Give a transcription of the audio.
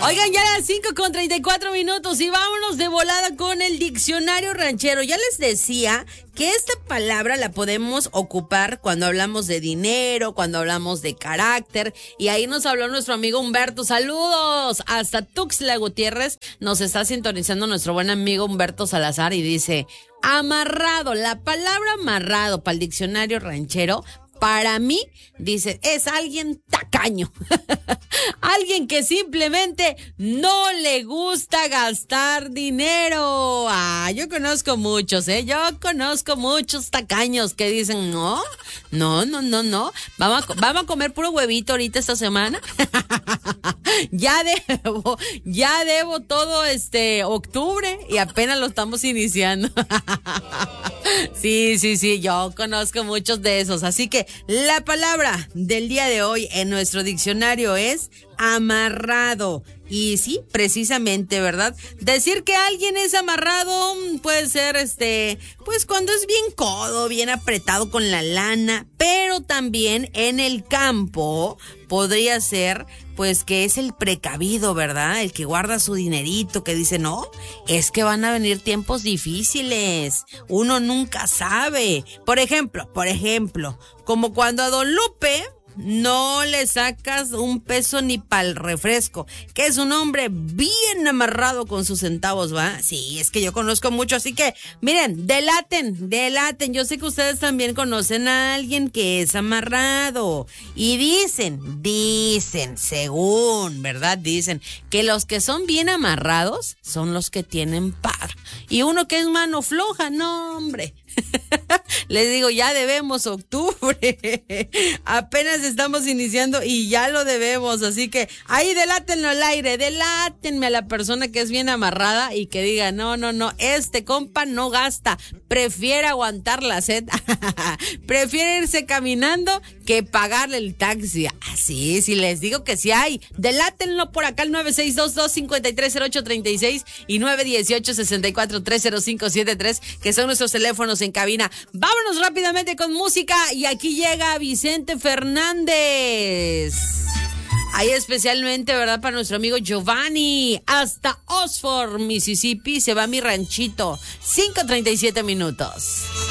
Oigan, ya las 5:34 y vámonos de volada con el diccionario ranchero. Ya les decía que esta palabra la podemos ocupar cuando hablamos de dinero, cuando hablamos de carácter, y ahí nos habló nuestro amigo Humberto. Saludos hasta Tuxtla Gutiérrez, nos está sintonizando nuestro buen amigo Humberto Salazar y dice: amarrado, la palabra amarrado para el diccionario ranchero, para mí, dice, es alguien tacaño. Alguien que simplemente no le gusta gastar dinero. Yo conozco muchos, Yo conozco muchos tacaños que dicen, no. Vamos a comer puro huevito ahorita esta semana. Ya debo todo octubre y apenas lo estamos iniciando. Sí, yo conozco muchos de esos. Así que la palabra del día de hoy en nuestro diccionario es amarrado. Y sí, precisamente, ¿verdad? Decir que alguien es amarrado puede ser, pues cuando es bien codo, bien apretado con la lana, pero también en el campo podría ser, pues, que es el precavido, ¿verdad? El que guarda su dinerito, que dice, no, es que van a venir tiempos difíciles, uno nunca sabe. Por ejemplo, como cuando a Don Lupe no le sacas un peso ni pa'l refresco, que es un hombre bien amarrado con sus centavos, ¿va? Sí, es que yo conozco mucho, así que, miren, delaten. Yo sé que ustedes también conocen a alguien que es amarrado. Y dicen, según, ¿verdad? Dicen que los que son bien amarrados son los que tienen par. Y uno que es mano floja, no, hombre. Les digo, ya debemos octubre. Apenas estamos iniciando y ya lo debemos. Así que ahí delátenlo al aire. Delátenme a la persona que es bien amarrada y que diga, no, este compa no gasta. Prefiere aguantar la sed. Prefiere irse caminando que pagarle el taxi. Así, sí les digo que sí hay. Delátenlo por acá al 9622-530836 y 918-64-30573, que son nuestros teléfonos en cabina. Vámonos rápidamente con música y aquí llega Vicente Fernández. Ahí especialmente, ¿verdad? Para nuestro amigo Giovanni. Hasta Oxford, Mississippi, se va mi ranchito. 5:37.